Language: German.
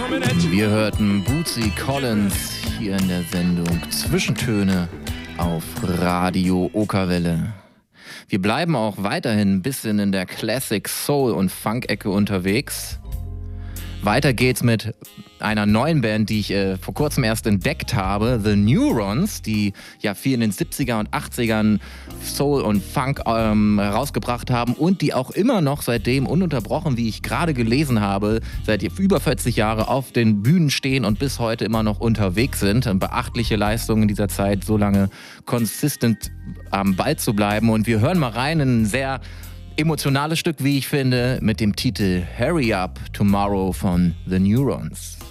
Wir hörten Bootsy Collins hier in der Sendung Zwischentöne auf Radio Okerwelle. Wir bleiben auch weiterhin ein bisschen in der Classic Soul und Funk-Ecke unterwegs. Weiter geht's mit einer neuen Band, die ich vor kurzem erst entdeckt habe, The Neurons, die ja viel in den 70er und 80ern Soul und Funk rausgebracht haben und die auch immer noch seitdem ununterbrochen, wie ich gerade gelesen habe, seit über 40 Jahre auf den Bühnen stehen und bis heute immer noch unterwegs sind. Eine beachtliche Leistung in dieser Zeit, so lange consistent am Ball zu bleiben. Und wir hören mal rein in ein sehr emotionales Stück, wie ich finde, mit dem Titel Hurry Up Tomorrow von The Neurons.